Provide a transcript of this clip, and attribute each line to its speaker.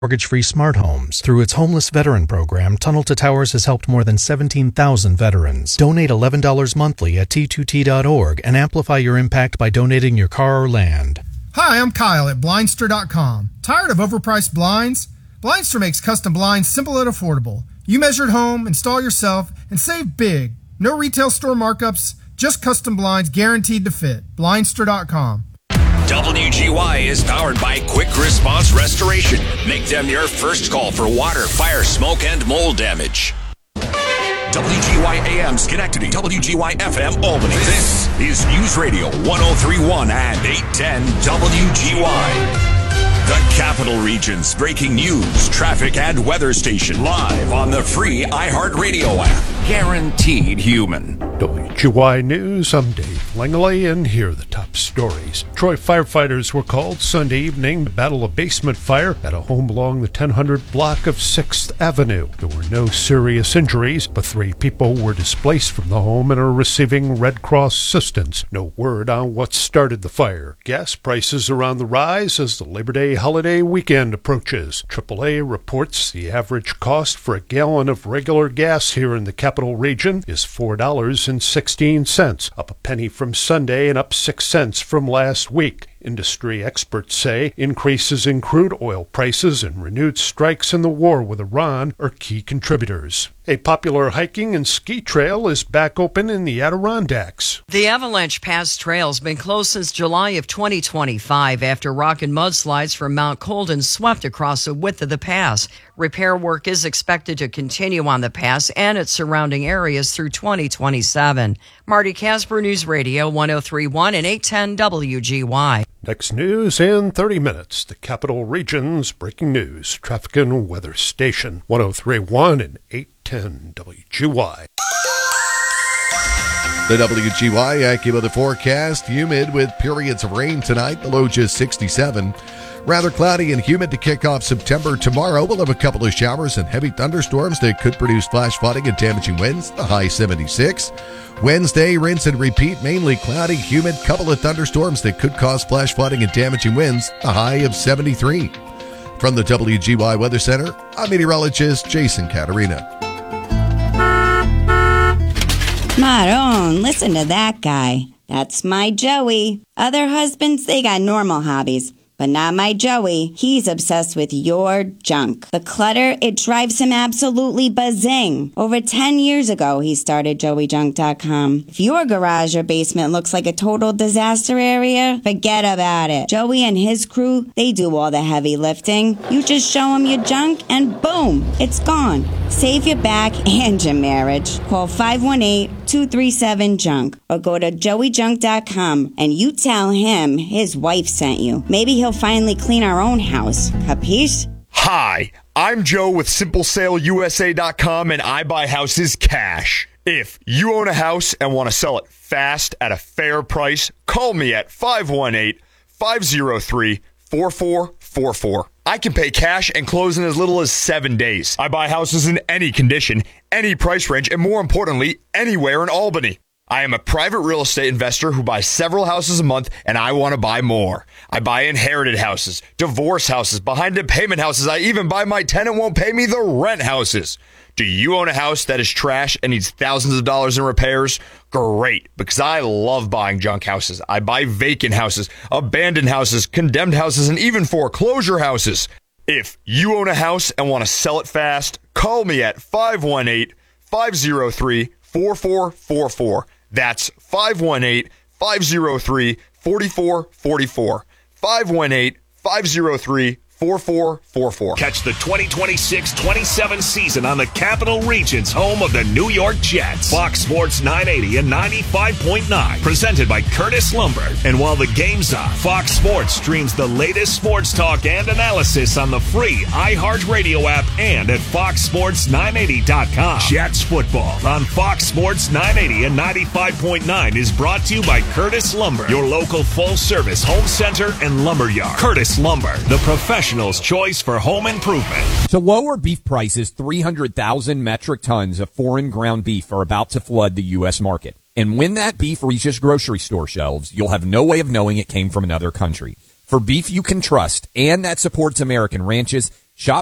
Speaker 1: Mortgage-free smart homes. Through its homeless veteran program, Tunnel to Towers has helped more than 17,000 veterans. Donate $11 monthly at T2T.org and amplify your impact by donating your car or land.
Speaker 2: Hi, I'm Kyle at Blindster.com. Tired of overpriced blinds? Blindster makes custom blinds simple and affordable. You measure at home, install yourself, and save big. No retail store markups, just custom blinds guaranteed to fit. Blindster.com.
Speaker 3: WGY is powered by Quick Response Restoration. Make them your first call for water, fire, smoke, and mold damage. WGY AM Schenectady, WGY FM Albany. This is News Radio 103.1 and 810 WGY. The Capital Region's breaking news, traffic, and weather station live on the free iHeartRadio app. Guaranteed human.
Speaker 4: WGY News, I'm Dave Langley, and here are the top stories. Troy firefighters were called Sunday evening to battle a basement fire at a home along the 1000 block of 6th Avenue. There were no serious injuries, but 3 people were displaced from the home and are receiving Red Cross assistance. No word on what started the fire. Gas prices are on the rise as the Labor Day holiday weekend approaches. AAA reports the average cost for a gallon of regular gas here in the Capital Region is $4.16, up a penny from Sunday and up 6 cents from last week. Industry experts say increases in crude oil prices and renewed strikes in the war with Iran are key contributors. A popular hiking and ski trail is back open in the Adirondacks.
Speaker 5: The Avalanche Pass Trail has been closed since July of 2025 after rock and mudslides from Mount Colden swept across the width of the pass. Repair work is expected to continue on the pass and its surrounding areas through 2027. Marty Casper, News Radio 103.1 and 810 WGY.
Speaker 4: Next news in 30 minutes. The Capital Region's breaking news, traffic and weather station 103.1 and 810 WGY.
Speaker 6: The WGY AccuWeather forecast, humid with periods of rain tonight, the low just 67. Rather cloudy and humid to kick off September. Tomorrow we'll have a couple of showers and heavy thunderstorms that could produce flash flooding and damaging winds, the high 76. Wednesday, rinse and repeat, mainly cloudy, humid, couple of thunderstorms that could cause flash flooding and damaging winds, the high of 73. From the WGY Weather Center, I'm meteorologist Jason Caterina.
Speaker 7: Maron, listen to that guy. That's my Joey. Other husbands, they got normal hobbies. But not my Joey. He's obsessed with your junk. The clutter, it drives him absolutely buzzing. Over 10 years ago, he started JoeyJunk.com. If your garage or basement looks like a total disaster area, forget about it. Joey and his crew, they do all the heavy lifting. You just show them your junk and boom, it's gone. Save your back and your marriage. Call 518-237-JUNK or go to JoeyJunk.com and you tell him his wife sent you. Maybe he'll finally clean our own house. Capiche?
Speaker 8: Hi, I'm Joe with SimpleSaleUSA.com and I buy houses cash. If you own a house and want to sell it fast at a fair price, call me at 518-503-4444. I can pay cash and close in as little as 7 days. I buy houses in any condition, any price range, and more importantly, anywhere in Albany. I am a private real estate investor who buys several houses a month, and I want to buy more. I buy inherited houses, divorce houses, behind-the-payment houses. I even buy my tenant won't pay me the rent houses. Do you own a house that is trash and needs thousands of dollars in repairs? Great, because I love buying junk houses. I buy vacant houses, abandoned houses, condemned houses, and even foreclosure houses. If you own a house and want to sell it fast, call me at 518-503-4444. That's 518-503-4444. 518-503-4444.
Speaker 3: Catch the 2026-27 season on the Capital Region's home of the New York Jets. Fox Sports 980 and 95.9. Presented by Curtis Lumber. And while the game's on, Fox Sports streams the latest sports talk and analysis on the free iHeartRadio app and at FoxSports980.com. Jets football on Fox Sports 980 and 95.9 is brought to you by Curtis Lumber, your local full-service home center and lumberyard. Curtis Lumber, the professional's choice for home improvement.
Speaker 9: To lower beef prices, 300,000 metric tons of foreign ground beef are about to flood the U.S. market. And when that beef reaches grocery store shelves, you'll have no way of knowing it came from another country. For beef you can trust and that supports American ranches,